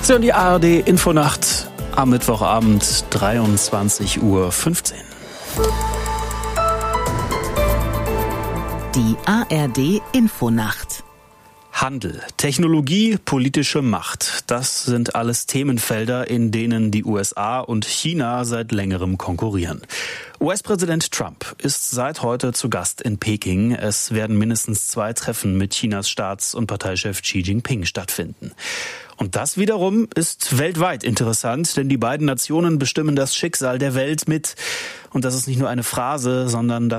So, die ARD Infonacht am Mittwochabend 23:15 Uhr. Die ARD Infonacht. Handel, Technologie, politische Macht. Das sind alles Themenfelder, in denen die USA und China seit längerem konkurrieren. US-Präsident Trump ist seit heute zu Gast in Peking. Es werden mindestens 2 Treffen mit Chinas Staats- und Parteichef Xi Jinping stattfinden. Und das wiederum ist weltweit interessant, denn die beiden Nationen bestimmen das Schicksal der Welt mit. Und das ist nicht nur eine Phrase, sondern das